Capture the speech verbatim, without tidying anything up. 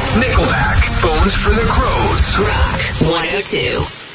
Nickelback, Bones for the Crows. Rock one oh two.